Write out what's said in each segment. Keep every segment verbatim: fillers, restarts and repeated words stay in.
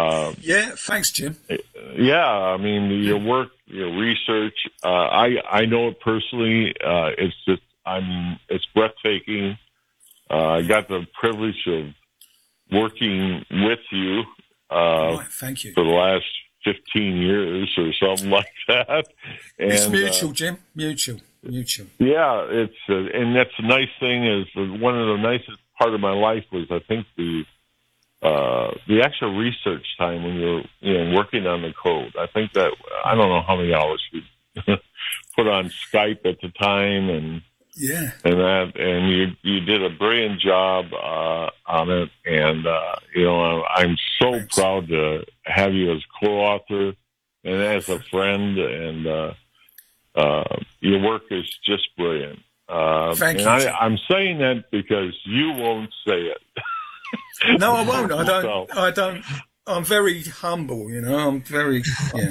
Uh, yeah, thanks, Jim. Yeah, I mean, your work, your research, uh, I, I know it personally. Uh, it's just, I'm, it's breathtaking. Uh, I got the privilege of working with you, uh, right, thank you. for the last fifteen years or something like that. And, it's mutual, uh, Jim. Mutual, mutual. Yeah, it's, uh, and that's the nice thing is one of the nicest part of my life was, I think, the, uh, the actual research time when you're, you know, working on the code. I think that, I don't know how many hours we put on Skype at the time and, yeah, and that, and you, you did a brilliant job, uh, on it. And, uh, you know, I'm so Thanks. proud to have you as co-author and as a friend, and, uh, uh, your work is just brilliant. Uh, Thank and you. I, I'm saying that because you won't say it. No, I won't. I don't. So. I don't. I'm very humble, you know. I'm very. Yeah.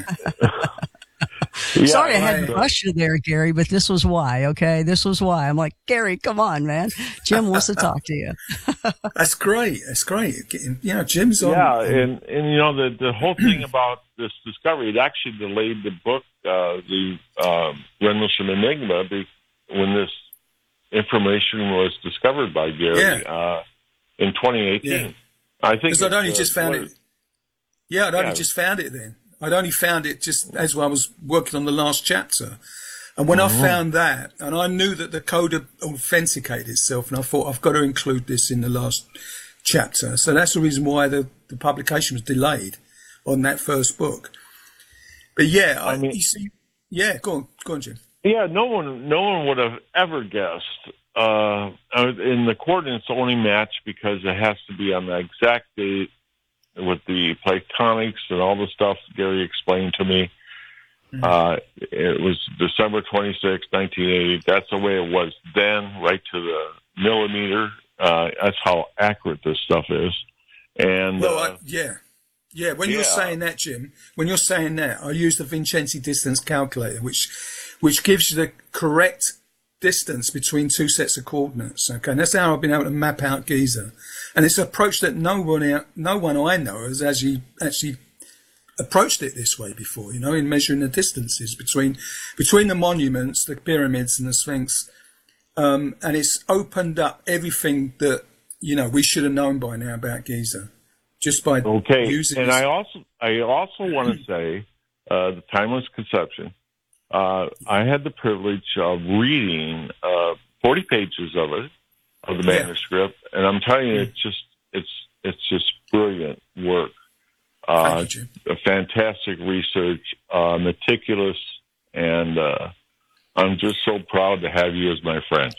yeah Sorry, I had I, to rush you there, Gary, but this was why. Okay, this was why. I'm like, Gary, come on, man. Jim wants to talk to you. That's great. That's great. You know, Jim's on. Yeah, and and you know the the whole thing about this discovery, it actually delayed the book, uh, the uh, Rendlesham Enigma, when this information was discovered by Gary. Yeah. Uh, In twenty eighteen, yeah. I think because I'd only uh, just found it. Yeah, I'd only yeah. just found it then. I'd only found it just as I was working on the last chapter, and when mm-hmm. I found that, and I knew that the code had authenticated itself, and I thought I've got to include this in the last chapter. So that's the reason why the, the publication was delayed on that first book. But yeah, I, I mean, you see, yeah, go on, go on, Jim. Yeah, no one, no one would have ever guessed. Uh, in the coordinates only match because it has to be on the exact date with the Platonics and all the stuff Gary explained to me. Mm-hmm. Uh, it was December twenty-sixth, nineteen eighty. That's the way it was then, right to the millimeter. Uh, that's how accurate this stuff is. And, well, uh, I, yeah. Yeah, when yeah. you're saying that, Jim, when you're saying that, I use the Vincenzi distance calculator, which, which gives you the correct distance between two sets of coordinates. Okay, and that's how I've been able to map out Giza, and it's an approach that no one out, no one I know has actually actually approached it this way before. You know, in measuring the distances between between the monuments, the pyramids, and the Sphinx, um, and it's opened up everything that you know we should have known by now about Giza, just by okay. using. And this. I also I also want to say uh, the timeless conception. Uh, I had the privilege of reading uh, forty pages of it, of the manuscript, yeah. and I'm telling you, it's just it's it's just brilliant work. Uh, you, a fantastic research, uh, meticulous, and uh, I'm just so proud to have you as my friend.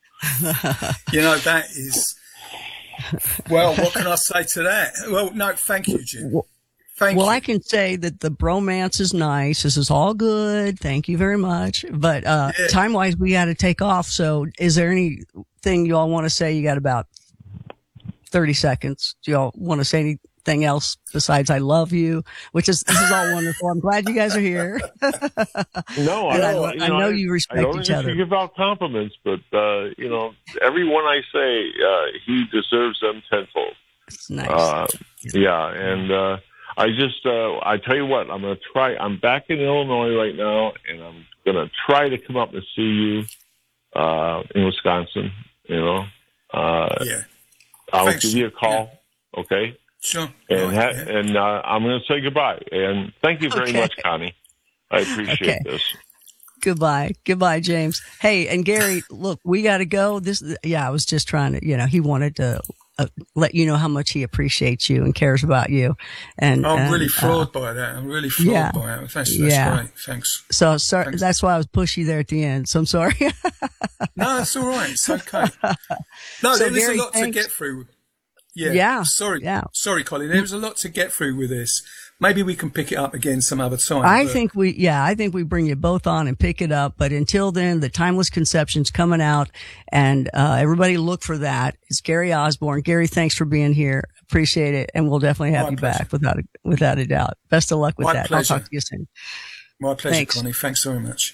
You know, that is well. What can I say to that? Well, no, thank you, Jim. Well, Thank well you. I can say that the bromance is nice. This is all good. Thank you very much. But, uh, yeah. time wise, we got to take off. So is there anything you all want to say? You got about thirty seconds. Do y'all want to say anything else besides I love you, which is, this is all wonderful. I'm glad you guys are here. No, I, I, know, I you know, know I, you respect I don't each other. I give out compliments, but, uh, you know, everyone I say, uh, he deserves them tenfold. It's nice. Uh, yeah. And, uh, I just, uh, I tell you what, I'm going to try, I'm back in Illinois right now, and I'm going to try to come up and see you, uh, in Wisconsin, you know. Uh, yeah. I'll Thanks. give you a call, yeah. okay? Sure. And, right, ha- yeah. and uh, I'm going to say goodbye. And thank you very Okay. much, Connie. I appreciate Okay. this. Goodbye. Goodbye, James. Hey, and Gary, look, we got to go. This, yeah, I was just trying to, you know, he wanted to uh, let you know how much he appreciates you and cares about you. And I'm and, really floored uh, by that. I'm really floored yeah. by it. That's, that's Yeah. great. Thanks. So sorry, Thanks. that's why I was pushy there at the end. So I'm sorry. No, it's all right. It's okay. No, So, there was Gary, a lot thanks. to get through. Yeah. Yeah. Sorry. Yeah. Sorry, Colin. There was a lot to get through with this. Maybe we can pick it up again some other time. I but- think we, yeah, I think we bring you both on and pick it up. But until then, the Timeless Conception's coming out, and uh everybody look for that. It's Gary Osborne. Gary, thanks for being here. Appreciate it, and we'll definitely have My you pleasure. back without a, without a doubt. Best of luck with My that. pleasure. I'll talk to you soon. My pleasure, Thanks. Connie. Thanks very much.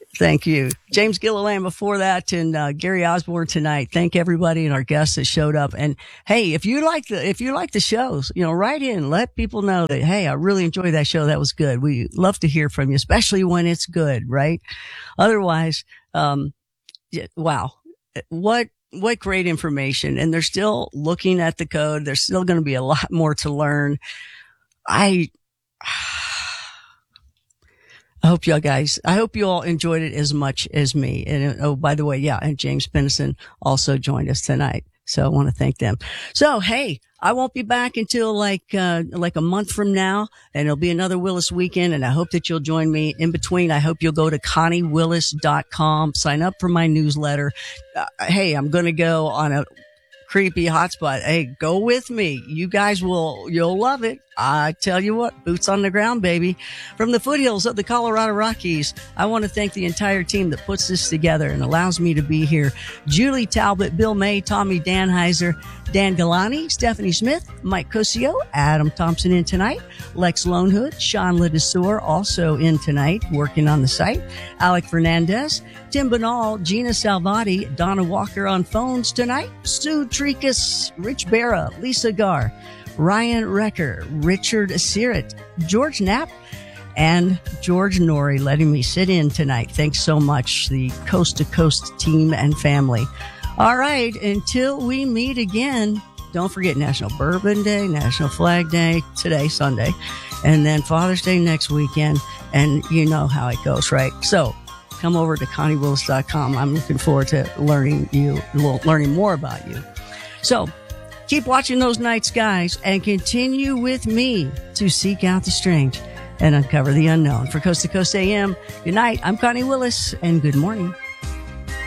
Thank you. James Gilliland before that, and uh, Gary Osborne tonight. Thank everybody and our guests that showed up. And hey, if you like the, if you like the shows, you know, write in, let people know that, hey, I really enjoyed that show. That was good. We love to hear from you, especially when it's good, right? Otherwise, um, yeah, wow. What, what great information. And they're still looking at the code. There's still going to be a lot more to learn. I, I hope y'all guys, I hope you all enjoyed it as much as me. And oh, by the way, yeah, and James Pennison also joined us tonight. So I want to thank them. So, hey, I won't be back until like, uh, like a month from now, and it'll be another Willis weekend. And I hope that you'll join me in between. I hope you'll go to Connie Willis dot com, sign up for my newsletter. Uh, hey, I'm going to go on a creepy hotspot. Hey, go with me. You guys will, you'll love it. I tell you what, boots on the ground, baby. From the foothills of the Colorado Rockies, I want to thank the entire team that puts this together and allows me to be here. Julie Talbot, Bill May, Tommy Danheiser, Dan Galani, Stephanie Smith, Mike Cosio, Adam Thompson in tonight, Lex Lonehood, Sean Ledesor also in tonight, working on the site, Alec Fernandez, Tim Banal, Gina Salvati, Donna Walker on phones tonight, Sue Tricus, Rich Barra, Lisa Garr, Ryan Recker, Richard Sirit, George Knapp, and George Norrie letting me sit in tonight. Thanks so much, the Coast to Coast team and family. All right, until we meet again, don't forget National Bourbon Day, National Flag Day, today, Sunday, and then Father's Day next weekend, and you know how it goes, right? So come over to Connie Willis dot com. I'm looking forward to learning you, learning more about you. So keep watching those night skies and continue with me to seek out the strange and uncover the unknown. For Coast to Coast A M, good night. I'm Connie Willis, and good morning.